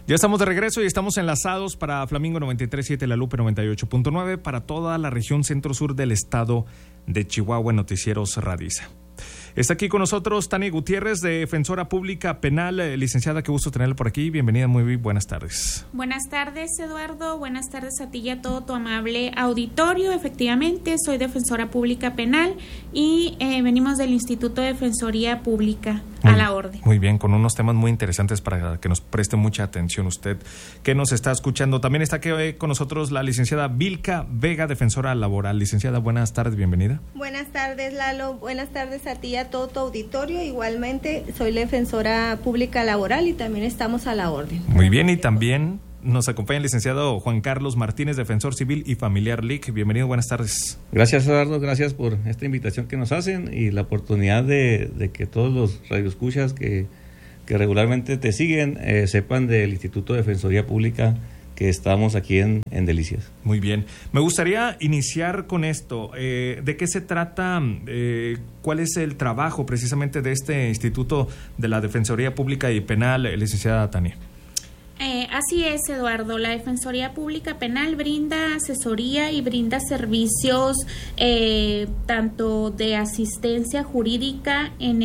Ya estamos de regreso y estamos enlazados para Flamingo 93.7, La Lupe 98.9, para toda la región centro-sur del estado de Chihuahua en Noticieros Radiza. Está aquí con nosotros Tania Gutiérrez, Defensora Pública Penal. Licenciada, qué gusto tenerla por aquí. Bienvenida, muy buenas tardes. Buenas tardes, Eduardo. Buenas tardes a ti y a todo tu amable auditorio. Efectivamente, soy Defensora Pública Penal y venimos del Instituto de Defensoría Pública a la orden. Muy bien, con unos temas muy interesantes para que nos preste mucha atención usted que nos está escuchando. También está aquí con nosotros la licenciada Vilca Vega, Defensora Laboral. Licenciada, buenas tardes, bienvenida. Buenas tardes, Lalo. Buenas tardes a ti y a todo tu auditorio. Igualmente, soy la Defensora Pública Laboral y también estamos a la orden. Muy bien, y también nos acompaña el licenciado Juan Carlos Martínez, Defensor Civil y Familiar LIC. Bienvenido, buenas tardes. Gracias, Eduardo, gracias por esta invitación que nos hacen y la oportunidad de que todos los radioescuchas que regularmente te siguen sepan del Instituto de Defensoría Pública que estamos aquí en Delicias. Muy bien. Me gustaría iniciar con esto. ¿De qué se trata? ¿Cuál es el trabajo precisamente de este Instituto de la Defensoría Pública y Penal, licenciada Tania? Así es, Eduardo. La Defensoría Pública Penal brinda asesoría y brinda servicios tanto de asistencia jurídica en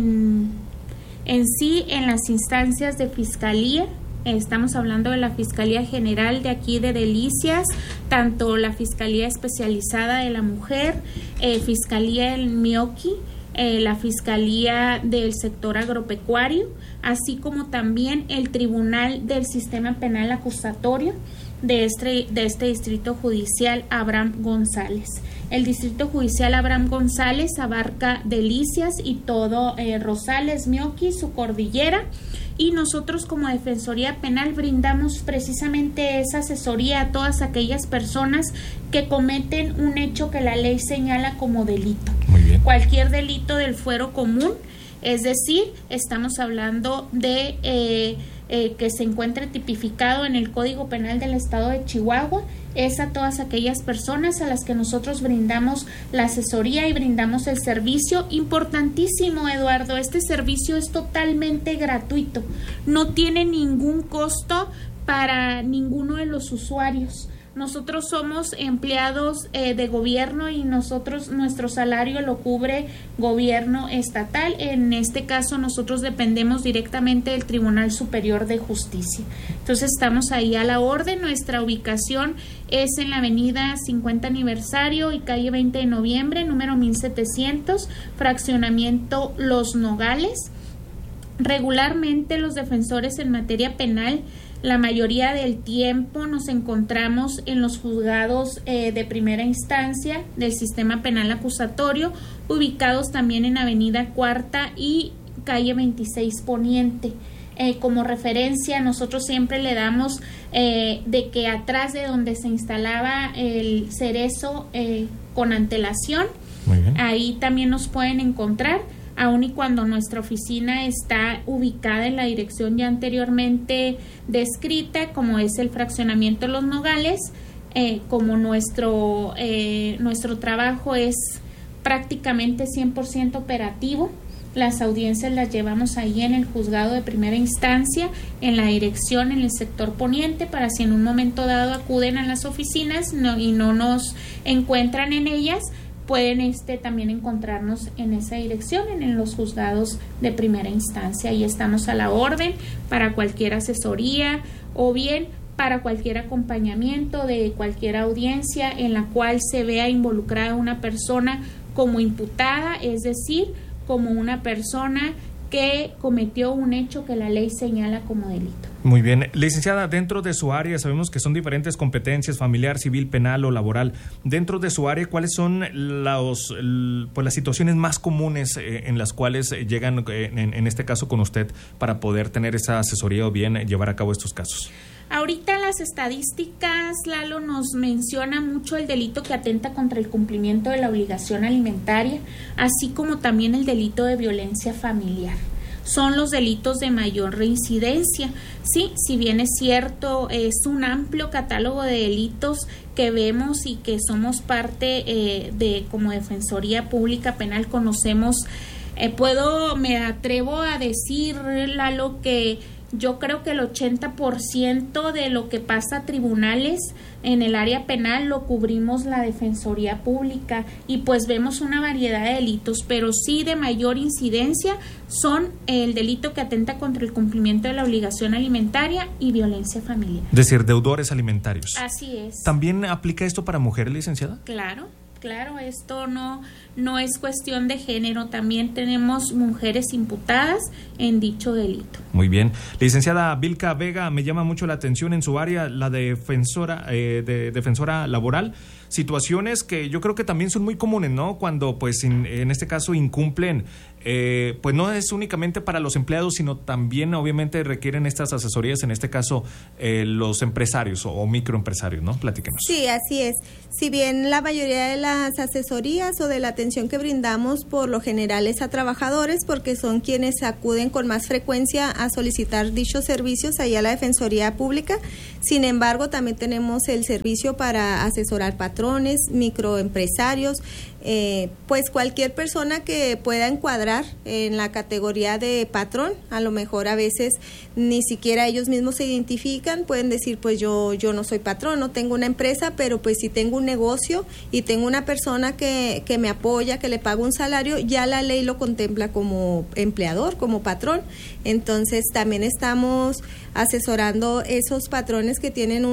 las instancias de fiscalía. Estamos hablando de la Fiscalía General de aquí de Delicias, tanto la Fiscalía Especializada de la Mujer, Fiscalía del Mioqui, la Fiscalía del Sector Agropecuario, así como también el Tribunal del Sistema Penal Acusatorio de este Distrito Judicial Abraham González. El Distrito Judicial Abraham González abarca Delicias y todo Rosales, Mioqui, su cordillera, y nosotros como Defensoría Penal brindamos precisamente esa asesoría a todas aquellas personas que cometen un hecho que la ley señala como delito. Muy bien. Cualquier delito del fuero común, es decir, estamos hablando de que se encuentre tipificado en el Código Penal del Estado de Chihuahua, es a todas aquellas personas a las que nosotros brindamos la asesoría y brindamos el servicio. Importantísimo, Eduardo, este servicio es totalmente gratuito, no tiene ningún costo para ninguno de los usuarios. Nosotros somos empleados de gobierno y nuestro salario lo cubre gobierno estatal. En este caso nosotros dependemos directamente del Tribunal Superior de Justicia. Entonces estamos ahí a la orden. Nuestra ubicación es en la avenida 50 aniversario y calle 20 de noviembre, número 1700, fraccionamiento Los Nogales. Regularmente los defensores en materia penal, la mayoría del tiempo nos encontramos en los juzgados de primera instancia del sistema penal acusatorio, ubicados también en Avenida Cuarta y calle 26 Poniente. Como referencia, nosotros siempre le damos de que atrás de donde se instalaba el cerezo con antelación, ahí también nos pueden encontrar. Aun y cuando nuestra oficina está ubicada en la dirección ya anteriormente descrita, como es el fraccionamiento Los Nogales, como nuestro trabajo es prácticamente 100% operativo, las audiencias las llevamos ahí en el juzgado de primera instancia, en la dirección, en el sector poniente, para si en un momento dado acuden a las oficinas y no nos encuentran en ellas, pueden también encontrarnos en esa dirección, en los juzgados de primera instancia. Ahí estamos a la orden para cualquier asesoría o bien para cualquier acompañamiento de cualquier audiencia en la cual se vea involucrada una persona como imputada, es decir, como una persona que cometió un hecho que la ley señala como delito. Muy bien. Licenciada, dentro de su área, sabemos que son diferentes competencias, familiar, civil, penal o laboral. Dentro de su área, ¿cuáles son las situaciones más comunes en las cuales llegan, en este caso con usted, para poder tener esa asesoría o bien llevar a cabo estos casos? Ahorita las estadísticas, Lalo, nos menciona mucho el delito que atenta contra el cumplimiento de la obligación alimentaria, así como también el delito de violencia familiar. Son los delitos de mayor reincidencia. Sí, si bien es cierto, es un amplio catálogo de delitos que vemos y que somos parte de como Defensoría Pública Penal conocemos Me atrevo a decir, Lalo, que yo creo que el 80% de lo que pasa a tribunales en el área penal lo cubrimos la Defensoría Pública y pues vemos una variedad de delitos, pero sí de mayor incidencia son el delito que atenta contra el cumplimiento de la obligación alimentaria y violencia familiar. Es decir, deudores alimentarios. Así es. ¿También aplica esto para mujeres, licenciada? Claro, esto no es cuestión de género, también tenemos mujeres imputadas en dicho delito. Muy bien. Licenciada Vilca Vega, me llama mucho la atención en su área, la defensora laboral, situaciones que yo creo que también son muy comunes, ¿no? Cuando, pues, en este caso incumplen, pues no es únicamente para los empleados, sino también obviamente requieren estas asesorías, en este caso los empresarios o microempresarios, ¿no? Platíquenos. Sí, así es. Si bien la mayoría de las asesorías o de la atención que brindamos por lo general es a trabajadores, porque son quienes acuden con más frecuencia a solicitar dichos servicios allá a la Defensoría Pública. Sin embargo, también tenemos el servicio para asesorar patrones, microempresarios, pues cualquier persona que pueda encuadrar en la categoría de patrón. A lo mejor a veces ni siquiera ellos mismos se identifican, pueden decir pues yo no soy patrón, no tengo una empresa, pero pues si tengo un negocio y tengo una persona que me apoya, que le pago un salario, ya la ley lo contempla como empleador, como patrón. Entonces también estamos asesorando esos patrones que tienen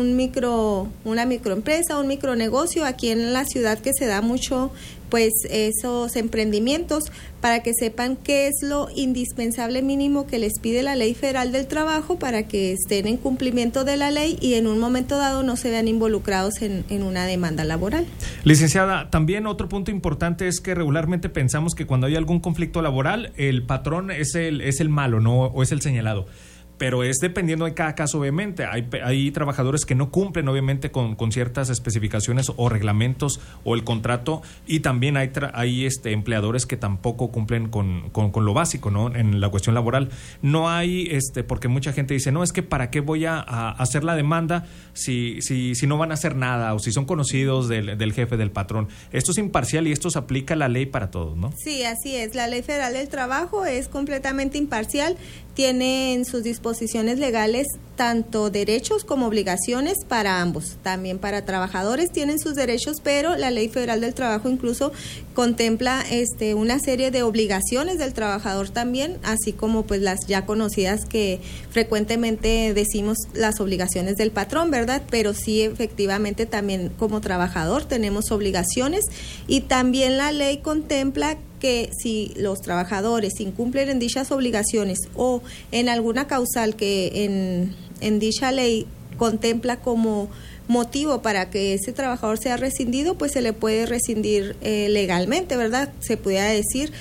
una microempresa, un micronegocio aquí en la ciudad, que se da mucho pues esos emprendimientos, para que sepan qué es lo indispensable mínimo que les pide la Ley Federal del Trabajo para que estén en cumplimiento de la ley y en un momento dado no se vean involucrados en una demanda laboral. Licenciada, también otro punto importante es que regularmente pensamos que cuando hay algún conflicto laboral, el patrón es el malo, ¿no? O es el señalado. Pero es dependiendo de cada caso, obviamente. Hay trabajadores que no cumplen, obviamente, con ciertas especificaciones o reglamentos o el contrato, y también hay empleadores que tampoco cumplen con lo básico, ¿no? En la cuestión laboral. No hay, porque mucha gente dice, no, es que ¿para qué voy a hacer la demanda si no van a hacer nada, o si son conocidos del jefe, del patrón? Esto es imparcial y esto se aplica la ley para todos, ¿no? Sí, así es. La Ley Federal del Trabajo es completamente imparcial. Tiene en sus disposiciones legales tanto derechos como obligaciones para ambos. También para trabajadores tienen sus derechos, pero la Ley Federal del Trabajo incluso contempla una serie de obligaciones del trabajador también, así como pues las ya conocidas que frecuentemente decimos las obligaciones del patrón, ¿verdad? Pero sí, efectivamente, también como trabajador tenemos obligaciones, y también la ley contempla que si los trabajadores incumplen en dichas obligaciones o en alguna causal que en dicha ley contempla como motivo para que ese trabajador sea rescindido, pues se le puede rescindir legalmente, ¿verdad? Se pudiera decir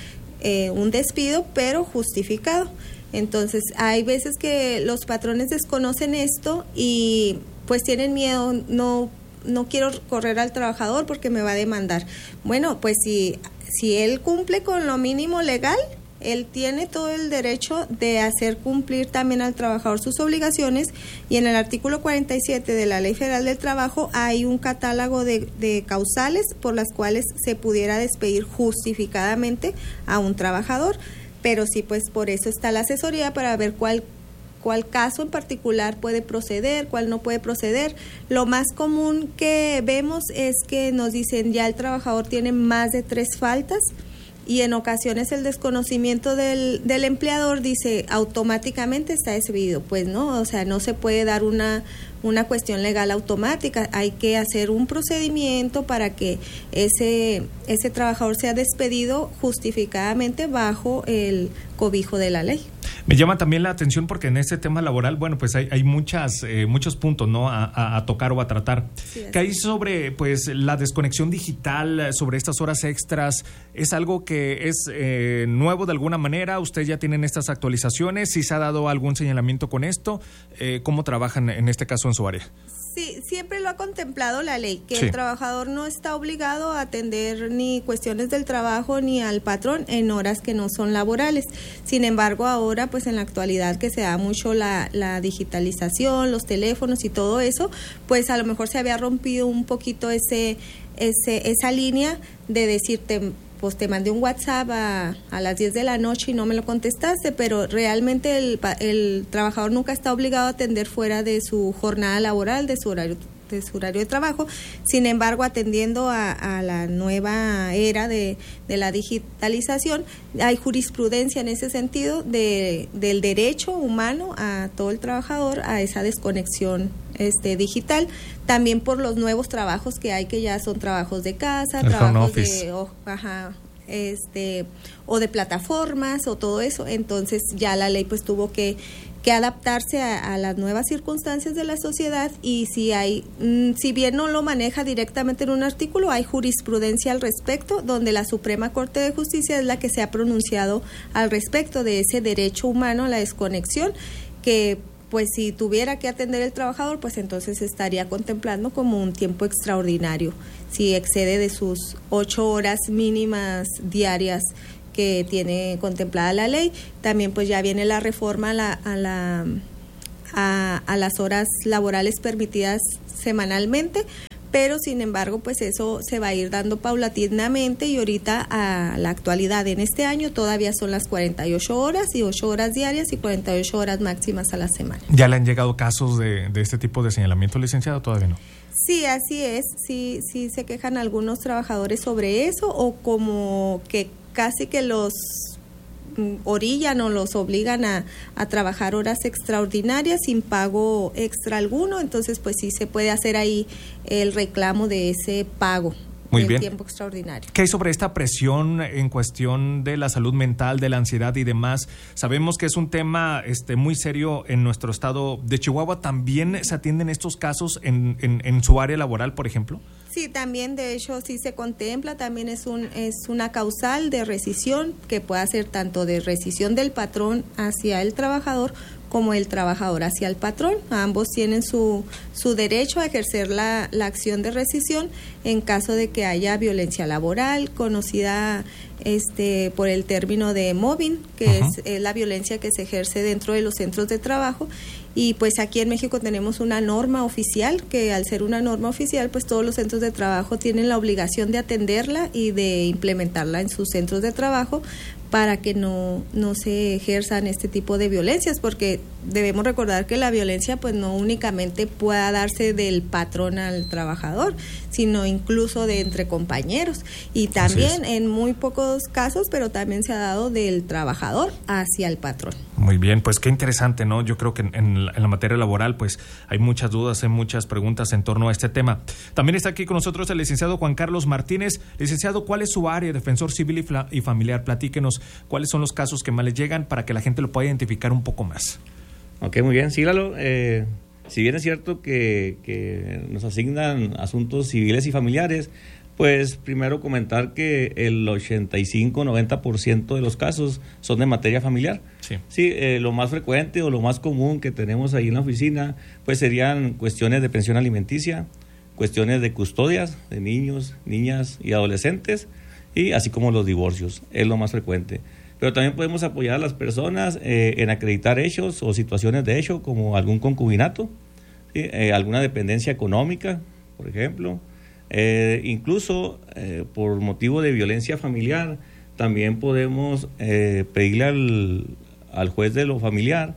un despido, pero justificado. Entonces, hay veces que los patrones desconocen esto y pues tienen miedo, no quiero correr al trabajador porque me va a demandar. Bueno, pues si él cumple con lo mínimo legal, él tiene todo el derecho de hacer cumplir también al trabajador sus obligaciones, y en el artículo 47 de la Ley Federal del Trabajo hay un catálogo de causales por las cuales se pudiera despedir justificadamente a un trabajador. Pero sí, pues por eso está la asesoría, para ver cuál caso en particular puede proceder, cuál no puede proceder. Lo más común que vemos es que nos dicen ya el trabajador tiene más de 3 faltas, y en ocasiones el desconocimiento del empleador dice automáticamente está despedido. Pues no, o sea, no se puede dar una cuestión legal automática. Hay que hacer un procedimiento para que ese trabajador sea despedido justificadamente bajo el cobijo de la ley. Me llama también la atención porque en este tema laboral, bueno, pues hay muchos puntos, ¿no? a tocar o a tratar. Sí, ¿qué hay sobre, pues, la desconexión digital, sobre estas horas extras? ¿Es algo que es nuevo de alguna manera? ¿Ustedes ya tienen estas actualizaciones? ¿Si se ha dado algún señalamiento con esto? ¿Cómo trabajan en este caso en su área? Sí, siempre lo ha contemplado la ley, que sí. El trabajador no está obligado a atender ni cuestiones del trabajo ni al patrón en horas que no son laborales. Sin embargo, ahora, pues en la actualidad que se da mucho la digitalización, los teléfonos y todo eso, pues a lo mejor se había rompido un poquito esa línea de decirte pues te mandé un WhatsApp a las 10 de la noche y no me lo contestaste, pero realmente el trabajador nunca está obligado a atender fuera de su jornada laboral, de su horario de trabajo. Sin embargo, atendiendo a la nueva era de la digitalización, hay jurisprudencia en ese sentido del derecho humano a todo el trabajador a esa desconexión digital, también por los nuevos trabajos que hay, que ya son trabajos de casa, trabajos o de plataformas o todo eso. Entonces ya la ley pues tuvo que adaptarse a las nuevas circunstancias de la sociedad, y si bien no lo maneja directamente en un artículo, hay jurisprudencia al respecto, donde la Suprema Corte de Justicia es la que se ha pronunciado al respecto de ese derecho humano a la desconexión, que pues si tuviera que atender el trabajador, pues entonces estaría contemplando como un tiempo extraordinario, si excede de sus 8 horas mínimas diarias que tiene contemplada la ley. También pues ya viene la reforma a las horas laborales permitidas semanalmente, pero sin embargo pues eso se va a ir dando paulatinamente, y ahorita a la actualidad en este año todavía son las 48 horas y 8 horas diarias y 48 horas máximas a la semana. ¿Ya le han llegado casos de este tipo de señalamiento, licenciado? Todavía no. Sí, así es, sí se quejan algunos trabajadores sobre eso, o como que casi que los orillan o los obligan a trabajar horas extraordinarias sin pago extra alguno. Entonces pues sí se puede hacer ahí el reclamo de ese pago. Muy bien. Tiempo extraordinario. ¿Qué hay sobre esta presión en cuestión de la salud mental, de la ansiedad y demás? Sabemos que es un tema muy serio en nuestro estado de Chihuahua. ¿También se atienden estos casos en su área laboral, por ejemplo? Sí, también, de hecho, sí se contempla, también es una causal de rescisión, que puede ser tanto de rescisión del patrón hacia el trabajador como el trabajador hacia el patrón. Ambos tienen su derecho a ejercer la acción de rescisión en caso de que haya violencia laboral, conocida por el término de mobbing, que es la violencia que se ejerce dentro de los centros de trabajo. Y pues aquí en México tenemos una norma oficial, que al ser una norma oficial, pues todos los centros de trabajo tienen la obligación de atenderla y de implementarla en sus centros de trabajo, para que no se ejerzan este tipo de violencias, porque debemos recordar que la violencia pues no únicamente pueda darse del patrón al trabajador, sino incluso de entre compañeros, y también en muy pocos casos, pero también se ha dado del trabajador hacia el patrón. Muy bien, pues qué interesante, ¿no? Yo creo que en la materia laboral pues hay muchas dudas, hay muchas preguntas en torno a este tema. También está aquí con nosotros el licenciado Juan Carlos Martínez. Licenciado, ¿cuál es su área, defensor civil y familiar? Platíquenos cuáles son los casos que más le llegan para que la gente lo pueda identificar un poco más. Ok, muy bien, sí, Lalo. Si bien es cierto que nos asignan asuntos civiles y familiares, pues primero comentar que el 85-90% de los casos son de materia familiar. Sí, lo más frecuente o lo más común que tenemos ahí en la oficina, pues serían cuestiones de pensión alimenticia, cuestiones de custodias de niños, niñas y adolescentes, y así como los divorcios, es lo más frecuente. Pero también podemos apoyar a las personas en acreditar hechos o situaciones de hecho, como algún concubinato, ¿sí? Alguna dependencia económica, por ejemplo. Incluso por motivo de violencia familiar, también podemos pedirle al juez de lo familiar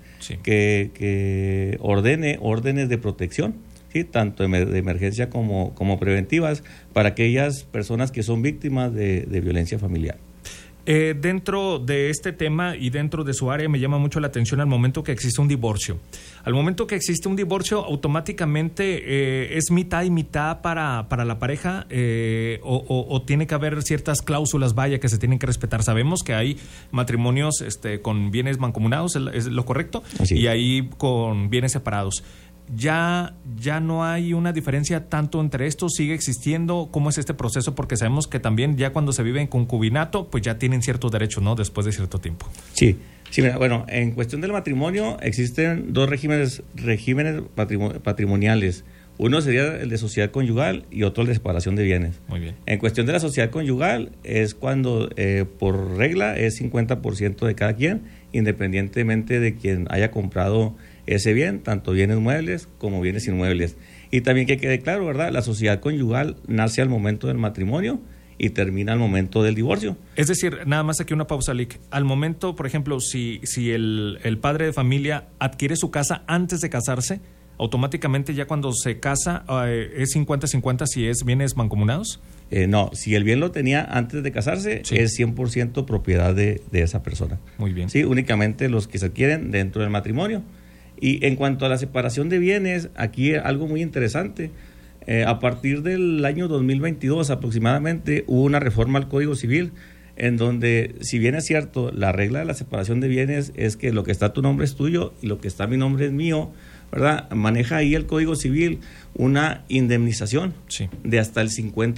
que ordene órdenes de protección, ¿sí? Tanto de emergencia como preventivas, para aquellas personas que son víctimas de violencia familiar. Dentro de este tema y dentro de su área me llama mucho la atención al momento que existe un divorcio. Al momento que existe un divorcio, automáticamente es mitad y mitad para la pareja, o tiene que haber ciertas cláusulas, que se tienen que respetar. Sabemos que hay matrimonios con bienes mancomunados, es lo correcto, y hay con bienes separados. Ya no hay una diferencia tanto entre estos, sigue existiendo. ¿Cómo es este proceso? Porque sabemos que también ya cuando se vive en concubinato, pues ya tienen ciertos derechos, ¿no? Después de cierto tiempo. Sí, mira, bueno, en cuestión del matrimonio existen dos regímenes patrimoniales. Uno sería el de sociedad conyugal y otro el de separación de bienes. Muy bien. En cuestión de la sociedad conyugal es cuando por regla es 50% de cada quien, independientemente de quien haya comprado ese bien, tanto bienes muebles como bienes inmuebles. Y también que quede claro, ¿verdad? La sociedad conyugal nace al momento del matrimonio y termina al momento del divorcio. Es decir, nada más aquí una pausa, Lic. Al momento, por ejemplo, si el padre de familia adquiere su casa antes de casarse, automáticamente ya cuando se casa es 50-50 si es bienes mancomunados. No, si el bien lo tenía antes de casarse, sí, es 100% propiedad de esa persona. Muy bien. Sí, únicamente los que se adquieren dentro del matrimonio. Y en cuanto a la separación de bienes, aquí algo muy interesante. A partir del año 2022 aproximadamente hubo una reforma al Código Civil en donde, si bien es cierto, la regla de la separación de bienes es que lo que está a tu nombre es tuyo y lo que está a mi nombre es mío, ¿verdad? Maneja ahí el Código Civil una indemnización, sí, de hasta el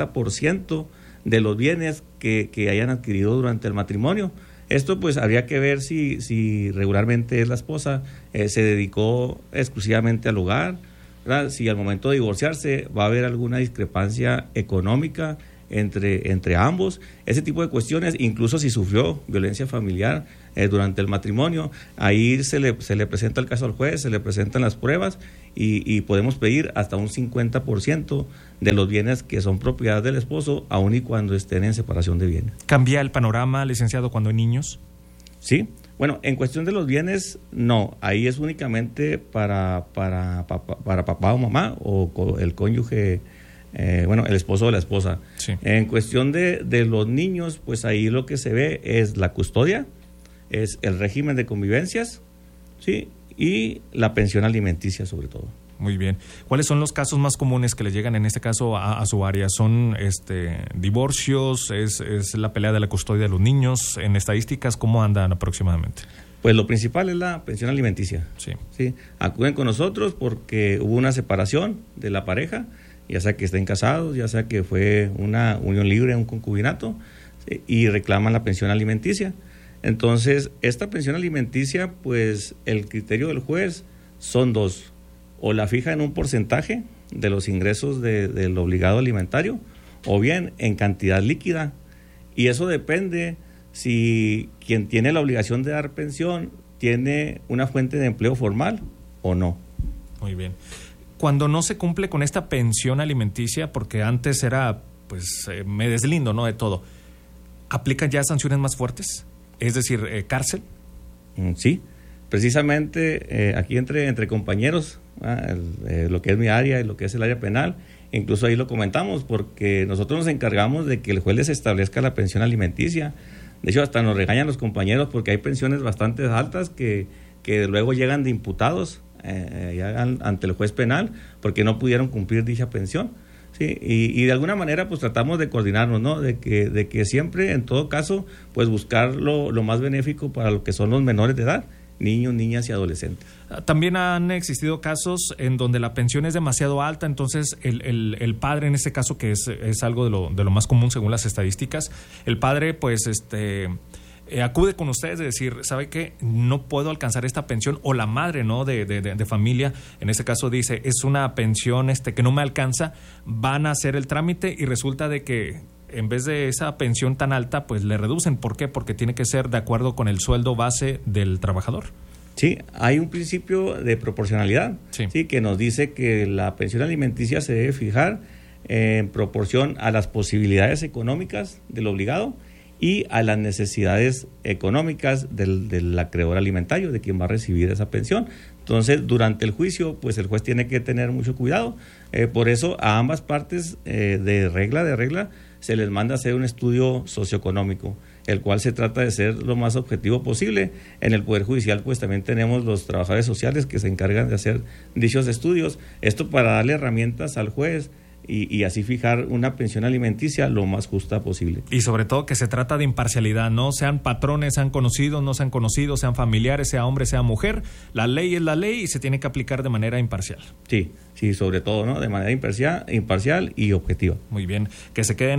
50% de los bienes que hayan adquirido durante el matrimonio. Esto pues habría que ver si regularmente es la esposa, se dedicó exclusivamente al hogar, ¿verdad? Si al momento de divorciarse va a haber alguna discrepancia económica entre ambos, ese tipo de cuestiones, incluso si sufrió violencia familiar durante el matrimonio, ahí se le presenta el caso al juez, se le presentan las pruebas y podemos pedir hasta un 50% de los bienes que son propiedad del esposo, aun y cuando estén en separación de bienes. ¿Cambia el panorama, licenciado, cuando hay niños? Sí, bueno, en cuestión de los bienes, no, ahí es únicamente para papá o mamá o el cónyuge, el esposo o la esposa. Sí. En cuestión de los niños, pues ahí lo que se ve es la custodia, es el régimen de convivencias, ¿sí? Y la pensión alimenticia sobre todo. Muy bien. ¿Cuáles son los casos más comunes que le llegan en este caso a su área? ¿Son divorcios? ¿Es la pelea de la custodia de los niños? En estadísticas, ¿cómo andan aproximadamente? Pues lo principal es la pensión alimenticia. Sí. ¿Sí? Acuden con nosotros porque hubo una separación de la pareja, ya sea que estén casados, ya sea que fue una unión libre, un concubinato, ¿sí? Y reclaman la pensión alimenticia. Entonces, esta pensión alimenticia, pues el criterio del juez son dos: o la fija en un porcentaje de los ingresos del obligado alimentario, o bien en cantidad líquida. Y eso depende si quien tiene la obligación de dar pensión tiene una fuente de empleo formal o no. Muy bien. Cuando no se cumple con esta pensión alimenticia, porque antes era, pues, me deslindo, ¿no?, de todo, ¿aplican ya sanciones más fuertes? Es decir, ¿cárcel? Sí, precisamente aquí entre compañeros, lo que es mi área y lo que es el área penal, incluso ahí lo comentamos, porque nosotros nos encargamos de que el juez les establezca la pensión alimenticia. De hecho, hasta nos regañan los compañeros porque hay pensiones bastante altas que luego llegan de imputados ante el juez penal porque no pudieron cumplir dicha pensión. Sí, y de alguna manera pues tratamos de coordinarnos, ¿no? De que siempre, en todo caso, pues buscar lo más benéfico para lo que son los menores de edad, niños, niñas y adolescentes. También han existido casos en donde la pensión es demasiado alta, entonces el padre, en este caso, que es algo de lo más común según las estadísticas, el padre pues acude con ustedes de decir, ¿sabe qué? No puedo alcanzar esta pensión, o la madre, ¿no?, de familia, en este caso dice, es una pensión que no me alcanza, van a hacer el trámite y resulta de que en vez de esa pensión tan alta, pues le reducen. ¿Por qué? Porque tiene que ser de acuerdo con el sueldo base del trabajador. Sí, hay un principio de proporcionalidad, sí, que nos dice que la pensión alimenticia se debe fijar en proporción a las posibilidades económicas del obligado y a las necesidades económicas del acreedor alimentario, de quien va a recibir esa pensión. Entonces, durante el juicio, pues el juez tiene que tener mucho cuidado. Por eso, a ambas partes, de regla, se les manda hacer un estudio socioeconómico, el cual se trata de ser lo más objetivo posible. En el Poder Judicial, pues también tenemos los trabajadores sociales que se encargan de hacer dichos estudios. Esto para darle herramientas al juez y así fijar una pensión alimenticia lo más justa posible. Y sobre todo que se trata de imparcialidad, no sean patrones, sean conocidos, no sean conocidos, sean familiares, sea hombre, sea mujer, la ley es la ley y se tiene que aplicar de manera imparcial. Sí, sobre todo, ¿no?, de manera imparcial y objetiva. Muy bien, que se queden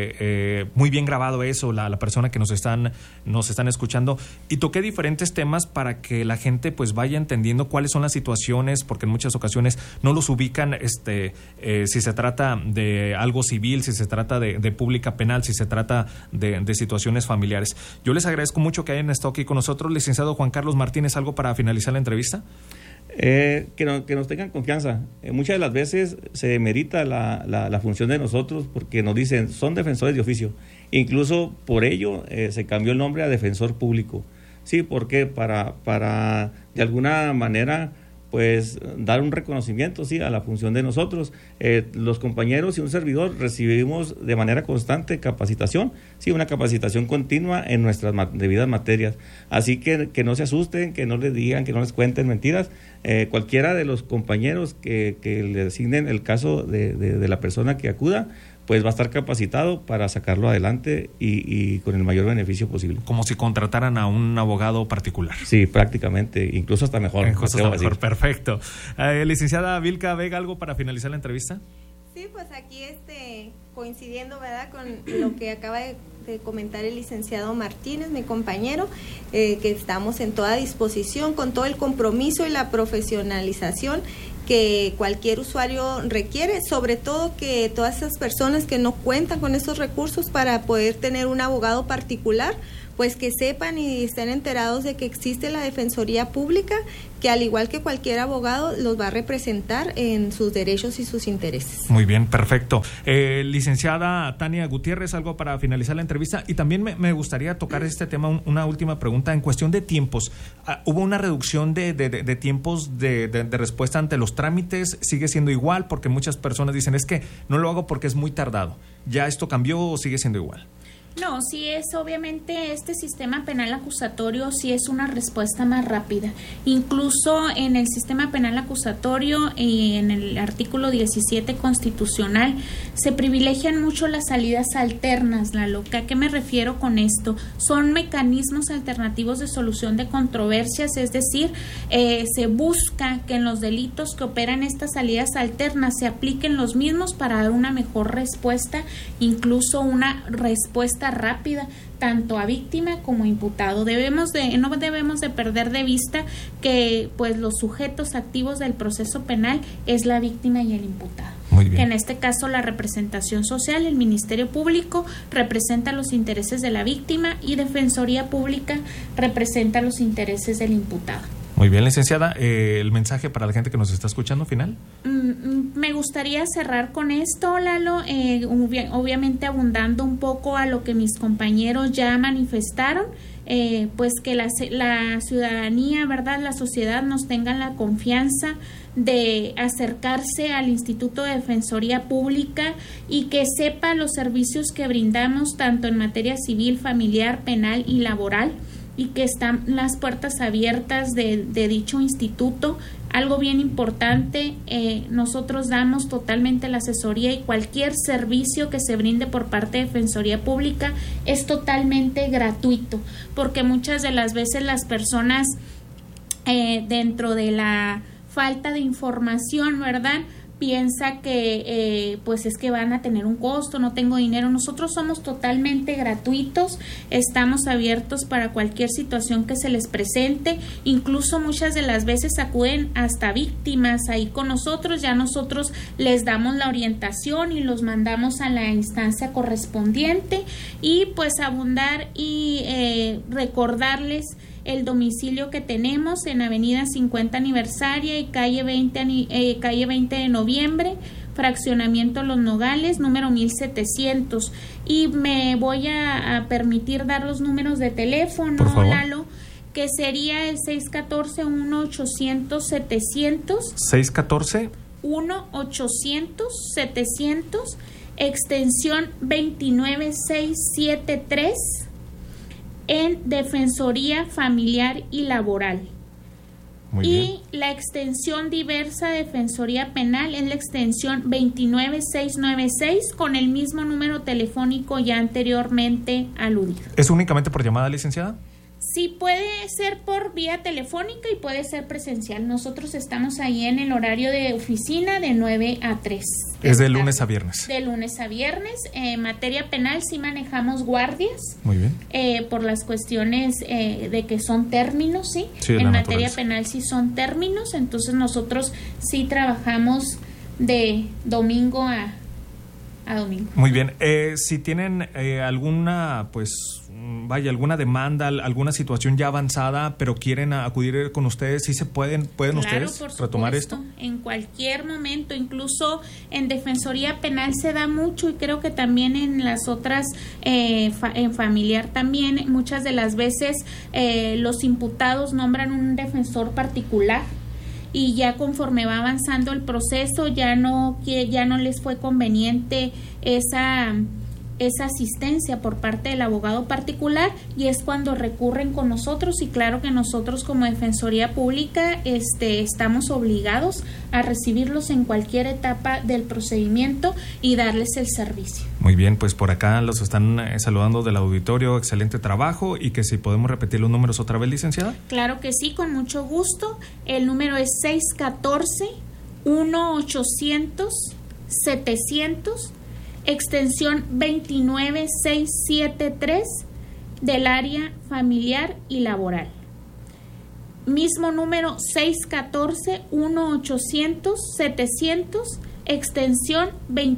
muy bien grabado eso, la persona que nos están escuchando. Y toqué diferentes temas para que la gente pues vaya entendiendo cuáles son las situaciones, porque en muchas ocasiones no los ubican, si se trata de algo civil, si se trata de pública penal, si se trata de situaciones familiares. Yo les agradezco mucho que hayan estado aquí con nosotros. Licenciado Juan Carlos Martínez, ¿algo para finalizar la entrevista? Que nos tengan confianza. Muchas de las veces se demerita la función de nosotros porque nos dicen, son defensores de oficio. Incluso por ello se cambió el nombre a defensor público. Sí, porque para de alguna manera pues dar un reconocimiento, sí, a la función de nosotros. Los compañeros y un servidor recibimos de manera constante capacitación, sí, una capacitación continua en nuestras debidas materias. Así que no se asusten, que no les digan, que no les cuenten mentiras. Cualquiera de los compañeros que le asignen el caso de la persona que acuda, pues va a estar capacitado para sacarlo adelante y con el mayor beneficio posible. Como si contrataran a un abogado particular. Sí, prácticamente, incluso hasta mejor. Perfecto. Licenciada Vilca Vega, ¿algo para finalizar la entrevista? Sí, pues aquí coincidiendo, ¿verdad?, con lo que acaba de comentar el licenciado Martínez, mi compañero, que estamos en toda disposición, con todo el compromiso y la profesionalización que cualquier usuario requiere, sobre todo que todas esas personas que no cuentan con esos recursos para poder tener un abogado particular, pues que sepan y estén enterados de que existe la Defensoría Pública, que al igual que cualquier abogado los va a representar en sus derechos y sus intereses. Muy bien, perfecto. Licenciada Tania Gutiérrez, algo para finalizar la entrevista. Y también me gustaría tocar este tema, una última pregunta. En cuestión de tiempos, ¿hubo una reducción de tiempos de respuesta ante los trámites? ¿Sigue siendo igual? Porque muchas personas dicen, es que no lo hago porque es muy tardado. ¿Ya esto cambió o sigue siendo igual? No, sí es, obviamente este sistema penal acusatorio sí es una respuesta más rápida. Incluso en el sistema penal acusatorio y en el artículo 17 constitucional se privilegian mucho las salidas alternas, Lalo. ¿A qué me refiero con esto? Son mecanismos alternativos de solución de controversias, es decir, se busca que en los delitos que operan estas salidas alternas se apliquen los mismos para dar una mejor respuesta, incluso una respuesta rápida tanto a víctima como imputado. No debemos de perder de vista que pues los sujetos activos del proceso penal es la víctima y el imputado. Muy bien. Que en este caso la representación social, el Ministerio Público representa los intereses de la víctima y Defensoría Pública representa los intereses del imputado. Muy bien, licenciada. ¿El mensaje para la gente que nos está escuchando final? Me gustaría cerrar con esto, Lalo, obviamente abundando un poco a lo que mis compañeros ya manifestaron, pues que la ciudadanía, ¿verdad?, la sociedad nos tenga la confianza de acercarse al Instituto de Defensoría Pública y que sepa los servicios que brindamos tanto en materia civil, familiar, penal y laboral, y que están las puertas abiertas de dicho instituto. Algo bien importante, nosotros damos totalmente la asesoría y cualquier servicio que se brinde por parte de Defensoría Pública es totalmente gratuito, porque muchas de las veces las personas dentro de la falta de información, ¿verdad?, piensa que pues es que van a tener un costo, no tengo dinero. Nosotros somos totalmente gratuitos, estamos abiertos para cualquier situación que se les presente, incluso muchas de las veces acuden hasta víctimas ahí con nosotros, ya nosotros les damos la orientación y los mandamos a la instancia correspondiente. Y pues abundar y recordarles el domicilio que tenemos en Avenida 50 Aniversaria y calle 20 de noviembre, fraccionamiento Los Nogales, número 1700. Y me voy a permitir dar los números de teléfono, Lalo, que sería el 614-1-800-700. 614-1-800-700, extensión 29673. En Defensoría Familiar y Laboral. Muy y bien. La extensión diversa de Defensoría Penal es la extensión 29696 con el mismo número telefónico ya anteriormente aludido. ¿Es únicamente por llamada, licenciada? Sí, puede ser por vía telefónica y puede ser presencial. Nosotros estamos ahí en el horario de oficina de 9 a 3. Es de lunes a viernes. De lunes a viernes. En materia penal sí manejamos guardias. Muy bien. Por las cuestiones de que son términos, ¿sí? Sí, en materia penal sí son términos, entonces nosotros sí trabajamos de domingo a a domingo. Muy bien. Si tienen alguna, pues, alguna demanda, alguna situación ya avanzada, pero quieren acudir con ustedes, ¿sí se pueden Claro, ustedes por retomar supuesto, esto? en cualquier momento, incluso en Defensoría Penal se da mucho, y creo que también en las otras, en familiar también, muchas de las veces los imputados nombran un defensor particular, y ya conforme va avanzando el proceso ya no les fue conveniente esa asistencia por parte del abogado particular, y es cuando recurren con nosotros, y claro que nosotros como Defensoría Pública estamos obligados a recibirlos en cualquier etapa del procedimiento y darles el servicio. Muy bien, pues por acá los están saludando del auditorio, excelente trabajo, y que si podemos repetir los números otra vez, licenciada. Claro que sí, con mucho gusto. El número es 614-1800-700, extensión 29673 del área familiar y laboral. Mismo número 614-1800-700, extensión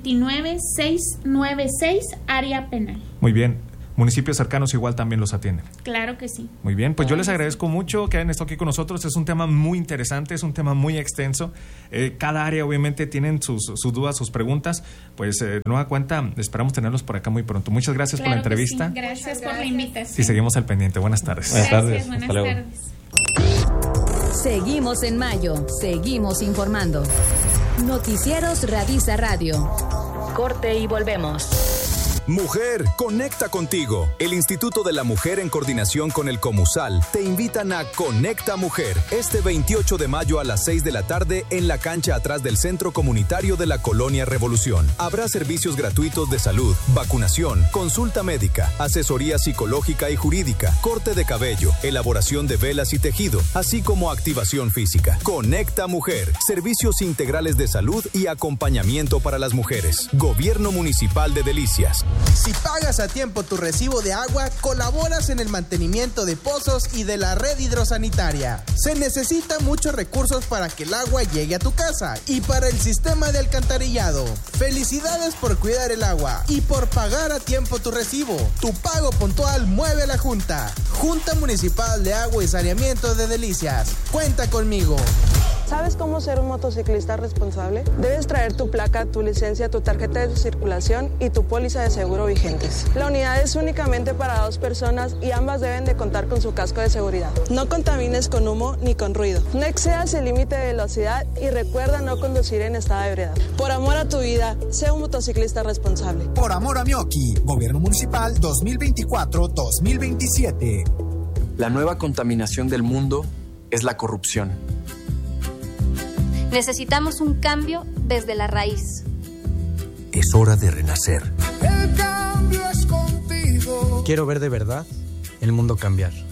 29696, área penal. Muy bien. Municipios cercanos igual también los atienden. Claro que sí. Muy bien, pues yo les agradezco mucho que hayan estado aquí con nosotros. Es un tema muy interesante, es un tema muy extenso. Cada área obviamente tienen sus dudas, sus preguntas. Pues de nueva cuenta, esperamos tenerlos por acá muy pronto. Muchas gracias por la entrevista. Sí. Gracias por la invitación. Y seguimos al pendiente. Buenas tardes. Buenas tardes. Buenas Hasta luego. tardes. Seguimos en mayo, seguimos informando. Noticieros Radisa Radio. Corte y volvemos. Mujer, conecta contigo. El Instituto de la Mujer, en coordinación con el Comusal, te invitan a Conecta Mujer este 28 de mayo a las 6 de la tarde en la cancha atrás del Centro Comunitario de la Colonia Revolución. Habrá servicios gratuitos de salud, vacunación, consulta médica, asesoría psicológica y jurídica, corte de cabello, elaboración de velas y tejido, así como activación física. Conecta Mujer, servicios integrales de salud y acompañamiento para las mujeres. Gobierno Municipal de Delicias. Si pagas a tiempo tu recibo de agua, colaboras en el mantenimiento de pozos y de la red hidrosanitaria. Se necesitan muchos recursos para que el agua llegue a tu casa y para el sistema de alcantarillado. Felicidades por cuidar el agua y por pagar a tiempo tu recibo. Tu pago puntual mueve a la Junta. Junta Municipal de Agua y Saneamiento de Delicias. Cuenta conmigo. ¿Sabes cómo ser un motociclista responsable? Debes traer tu placa, tu licencia, tu tarjeta de circulación y tu póliza de seguro vigentes. La unidad es únicamente para 2 personas y ambas deben de contar con su casco de seguridad. No contamines con humo ni con ruido. No excedas el límite de velocidad y recuerda no conducir en estado de ebriedad. Por amor a tu vida, sé un motociclista responsable. Por amor a Mioki, Gobierno Municipal 2024-2027. La nueva contaminación del mundo es la corrupción. Necesitamos un cambio desde la raíz. Es hora de renacer. El cambio es contigo. Quiero ver de verdad el mundo cambiar.